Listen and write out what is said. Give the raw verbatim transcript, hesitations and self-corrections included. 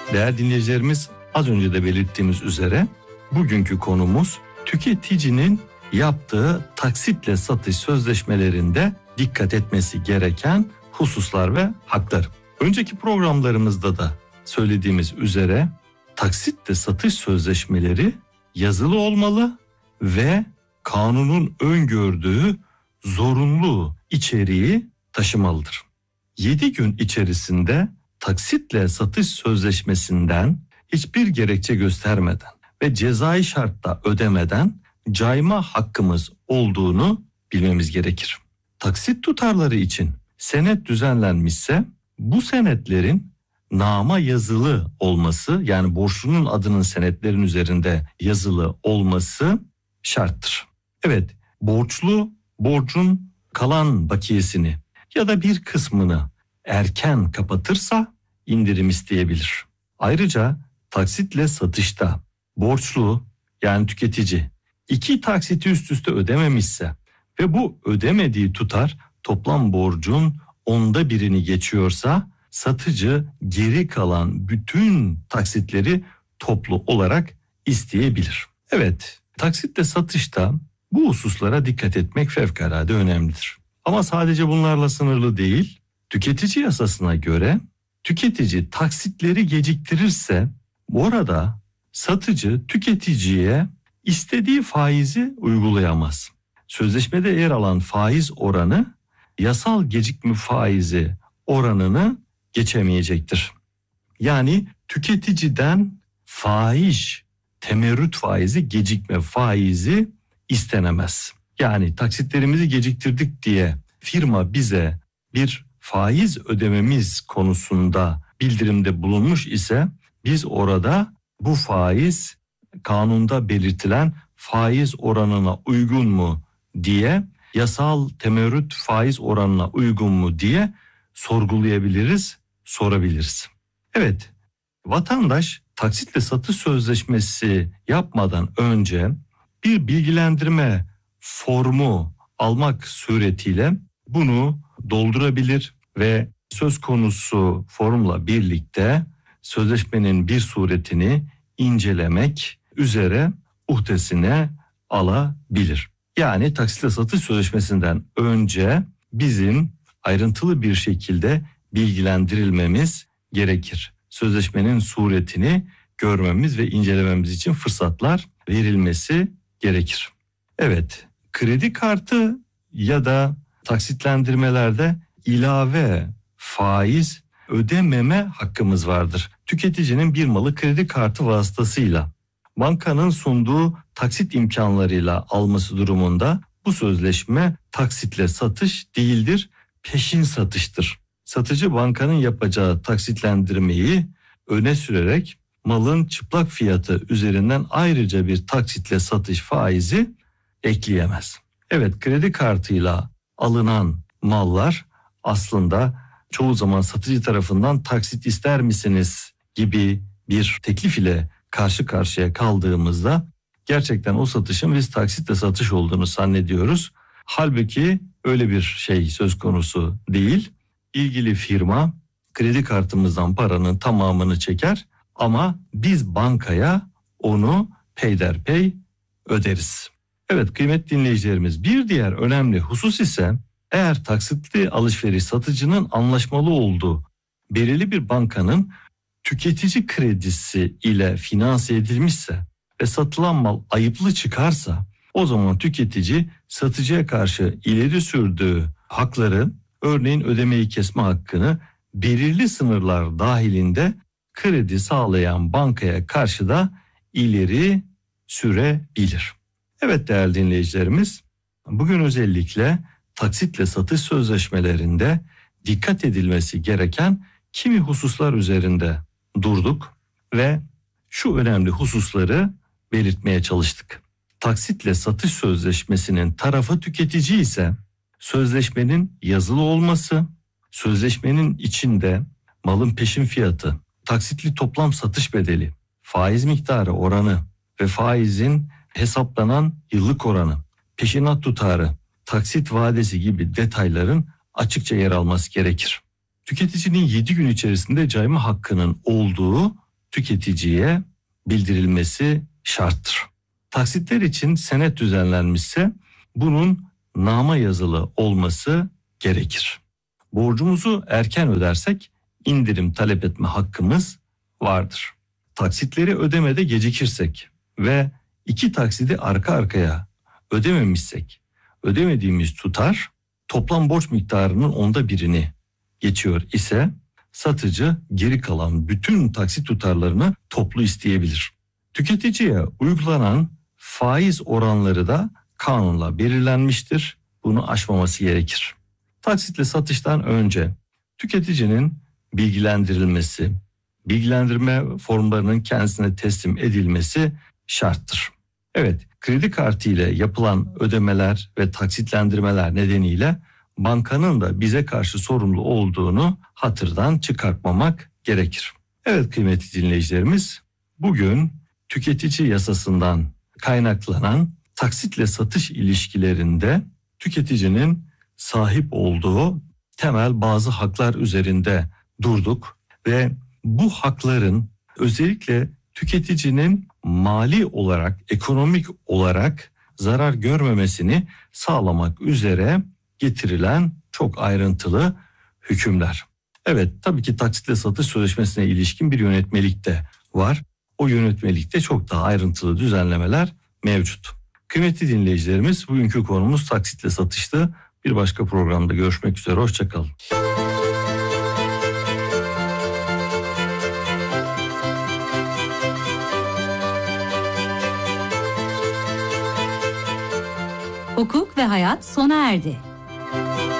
Değerli dinleyicilerimiz, az önce de belirttiğimiz üzere bugünkü konumuz tüketicinin yaptığı taksitle satış sözleşmelerinde dikkat etmesi gereken hususlar ve haklar. Önceki programlarımızda da söylediğimiz üzere taksitle satış sözleşmeleri yazılı olmalı ve kanunun öngördüğü zorunlu içeriği taşımalıdır. yedi gün içerisinde taksitle satış sözleşmesinden hiçbir gerekçe göstermeden ve cezai şartta ödemeden cayma hakkımız olduğunu bilmemiz gerekir. Taksit tutarları için senet düzenlenmişse bu senetlerin nama yazılı olması, yani borçlunun adının senetlerin üzerinde yazılı olması şarttır. Evet, borçlu borcun kalan bakiyesini ya da bir kısmını erken kapatırsa indirim isteyebilir. Ayrıca taksitle satışta borçlu, yani tüketici iki taksiti üst üste ödememişse ve bu ödemediği tutar toplam borcun onda birini geçiyorsa satıcı geri kalan bütün taksitleri toplu olarak isteyebilir. Evet, taksitle satışta bu hususlara dikkat etmek fevkalade önemlidir. Ama sadece bunlarla sınırlı değil. Tüketici yasasına göre tüketici taksitleri geciktirirse orada satıcı tüketiciye istediği faizi uygulayamaz. Sözleşmede yer alan faiz oranı yasal gecikme faizi oranını geçemeyecektir. Yani tüketiciden fahiş, temerrüt faizi, gecikme faizi istenemez. Yani taksitlerimizi geciktirdik diye firma bize bir faiz ödememiz konusunda bildirimde bulunmuş ise biz orada bu faiz kanunda belirtilen faiz oranına uygun mu diye, yasal temerrüt faiz oranına uygun mu diye sorgulayabiliriz, sorabiliriz. Evet, vatandaş taksitle satış sözleşmesi yapmadan önce bir bilgilendirme formu almak suretiyle bunu doldurabilir ve söz konusu formla birlikte sözleşmenin bir suretini incelemek üzere uhdesine alabilir. Yani taksitle satış sözleşmesinden önce bizim ayrıntılı bir şekilde bilgilendirilmemiz gerekir. Sözleşmenin suretini görmemiz ve incelememiz için fırsatlar verilmesi gerekir. Evet, kredi kartı ya da taksitlendirmelerde ilave faiz ödememe hakkımız vardır. Tüketicinin bir malı kredi kartı vasıtasıyla bankanın sunduğu taksit imkanlarıyla alması durumunda bu sözleşme taksitle satış değildir, peşin satıştır. Satıcı bankanın yapacağı taksitlendirmeyi öne sürerek malın çıplak fiyatı üzerinden ayrıca bir taksitle satış faizi ekleyemez. Evet, kredi kartıyla alınan mallar aslında çoğu zaman satıcı tarafından taksit ister misiniz gibi bir teklif ile karşı karşıya kaldığımızda gerçekten o satışın biz taksitle satış olduğunu zannediyoruz. Halbuki öyle bir şey söz konusu değil. İlgili firma kredi kartımızdan paranın tamamını çeker ama biz bankaya onu peyderpey öderiz. Evet kıymetli dinleyicilerimiz, bir diğer önemli husus ise eğer taksitli alışveriş satıcının anlaşmalı olduğu belirli bir bankanın tüketici kredisi ile finanse edilmişse ve satılan mal ayıplı çıkarsa o zaman tüketici satıcıya karşı ileri sürdüğü hakları, örneğin ödemeyi kesme hakkını belirli sınırlar dahilinde kredi sağlayan bankaya karşı da ileri sürebilir. Evet değerli dinleyicilerimiz, bugün özellikle taksitle satış sözleşmelerinde dikkat edilmesi gereken kimi hususlar üzerinde durduk ve şu önemli hususları belirtmeye çalıştık. Taksitle satış sözleşmesinin tarafı tüketici ise sözleşmenin yazılı olması, sözleşmenin içinde malın peşin fiyatı, taksitli toplam satış bedeli, faiz miktarı oranı ve faizin hesaplanan yıllık oranı, peşinat tutarı, taksit vadesi gibi detayların açıkça yer alması gerekir. Tüketicinin yedi gün içerisinde cayma hakkının olduğu tüketiciye bildirilmesi şarttır. Taksitler için senet düzenlenmişse bunun nama yazılı olması gerekir. Borcumuzu erken ödersek indirim talep etme hakkımız vardır. Taksitleri ödemede gecikirsek ve iki taksidi arka arkaya ödememişsek ödemediğimiz tutar toplam borç miktarının onda birini geçiyor ise satıcı geri kalan bütün taksit tutarlarını toplu isteyebilir. Tüketiciye uygulanan faiz oranları da kanunla belirlenmiştir. Bunu aşmaması gerekir. Taksitle satıştan önce tüketicinin bilgilendirilmesi, bilgilendirme formlarının kendisine teslim edilmesi şarttır. Evet, kredi kartı ile yapılan ödemeler ve taksitlendirmeler nedeniyle bankanın da bize karşı sorumlu olduğunu hatırdan çıkartmamak gerekir. Evet kıymetli dinleyicilerimiz, bugün tüketici yasasından kaynaklanan taksitle satış ilişkilerinde tüketicinin sahip olduğu temel bazı haklar üzerinde durduk ve bu hakların özellikle tüketicinin mali olarak, ekonomik olarak zarar görmemesini sağlamak üzere getirilen çok ayrıntılı hükümler. Evet, tabii ki taksitle satış sözleşmesine ilişkin bir yönetmelik de var. O yönetmelikte çok daha ayrıntılı düzenlemeler mevcut. Kıymetli dinleyicilerimiz, bugünkü konumuz taksitle satıştı. Bir başka programda görüşmek üzere, hoşça kalın. Hukuk ve hayat sona erdi.